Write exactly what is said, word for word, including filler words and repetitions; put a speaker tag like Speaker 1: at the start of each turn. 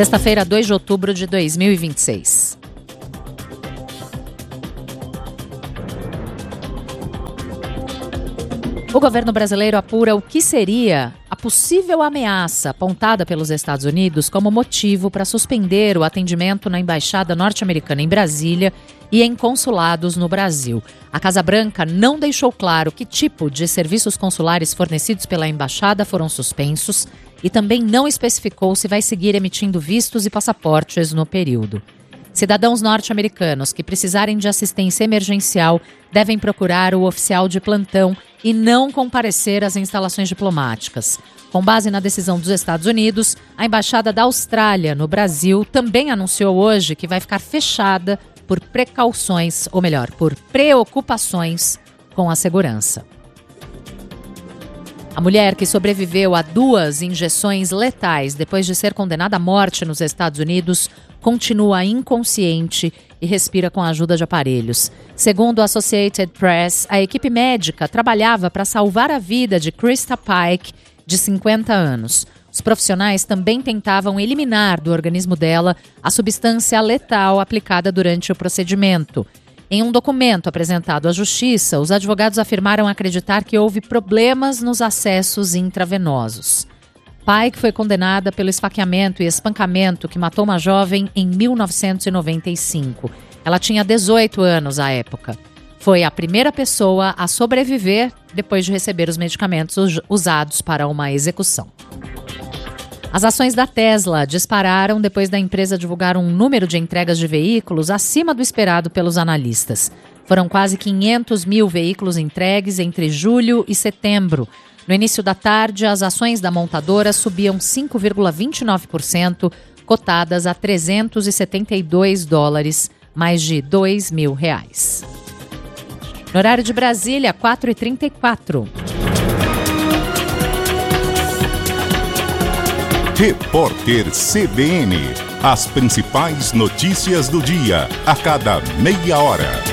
Speaker 1: Sexta-feira, dois de outubro de dois mil e vinte e seis. O governo brasileiro apura o que seria a possível ameaça apontada pelos Estados Unidos como motivo para suspender o atendimento na Embaixada Norte-Americana em Brasília e em consulados no Brasil. A Casa Branca não deixou claro que tipo de serviços consulares fornecidos pela embaixada foram suspensos e também não especificou se vai seguir emitindo vistos e passaportes no período. Cidadãos norte-americanos que precisarem de assistência emergencial devem procurar o oficial de plantão e não comparecer às instalações diplomáticas. Com base na decisão dos Estados Unidos, a Embaixada da Austrália no Brasil também anunciou hoje que vai ficar fechada por precauções, ou melhor, por preocupações com a segurança. A mulher que sobreviveu a duas injeções letais depois de ser condenada à morte nos Estados Unidos continua inconsciente e respira com a ajuda de aparelhos. Segundo a Associated Press, a equipe médica trabalhava para salvar a vida de Krista Pike, de cinquenta anos. Os profissionais também tentavam eliminar do organismo dela a substância letal aplicada durante o procedimento. Em um documento apresentado à Justiça, os advogados afirmaram acreditar que houve problemas nos acessos intravenosos. Pike foi condenada pelo esfaqueamento e espancamento que matou uma jovem em mil novecentos e noventa e cinco. Ela tinha dezoito anos à época. Foi a primeira pessoa a sobreviver depois de receber os medicamentos usados para uma execução. As ações da Tesla dispararam depois da empresa divulgar um número de entregas de veículos acima do esperado pelos analistas. Foram quase quinhentos mil veículos entregues entre julho e setembro. No início da tarde, as ações da montadora subiam cinco vírgula vinte e nove por cento, cotadas a trezentos e setenta e dois dólares, mais de dois mil reais. No horário de Brasília, quatro e trinta e quatro.
Speaker 2: Repórter C B N. As principais notícias do dia, a cada meia hora.